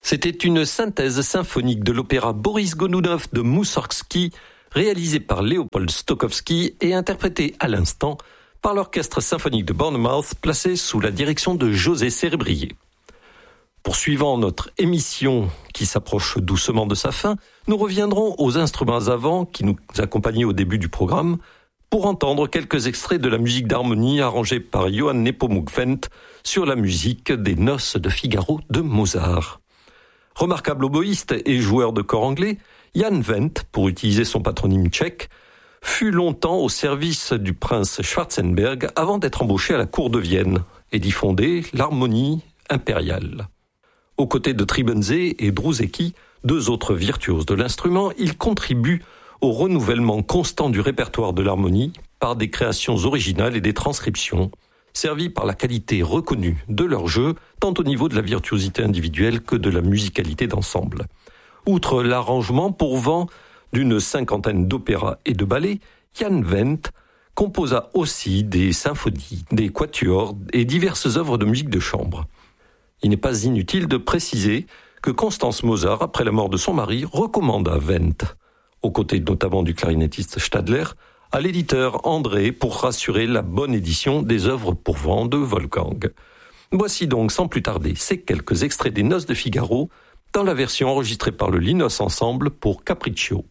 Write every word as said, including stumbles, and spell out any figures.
C'était une synthèse symphonique de l'opéra Boris Godounov de Moussorgsky, réalisé par Léopold Stokowski et interprété à l'instant par l'orchestre symphonique de Bournemouth, placé sous la direction de José Cérébrier. Poursuivant notre émission qui s'approche doucement de sa fin, nous reviendrons aux instruments avant qui nous accompagnaient au début du programme pour entendre quelques extraits de la musique d'harmonie arrangée par Johann Nepomuk Wendt sur la musique des Noces de Figaro de Mozart. Remarquable oboïste et joueur de cor anglais, Jan Wendt, pour utiliser son patronyme tchèque, fut longtemps au service du prince Schwarzenberg avant d'être embauché à la cour de Vienne et d'y fonder l'harmonie impériale. Aux côtés de Tribenze et Drouzecky, deux autres virtuoses de l'instrument, il contribue au renouvellement constant du répertoire de l'harmonie par des créations originales et des transcriptions, servis par la qualité reconnue de leur jeu, tant au niveau de la virtuosité individuelle que de la musicalité d'ensemble. Outre l'arrangement pourvant d'une cinquantaine d'opéras et de ballets, Jan Wendt composa aussi des symphonies, des quatuors et diverses œuvres de musique de chambre. Il n'est pas inutile de préciser que Constance Mozart, après la mort de son mari, recommanda Wendt, aux côtés notamment du clarinettiste Stadler, à l'éditeur André pour rassurer la bonne édition des œuvres pour vent de Wolfgang. Voici donc sans plus tarder ces quelques extraits des Noces de Figaro dans la version enregistrée par le Linos Ensemble pour Capriccio.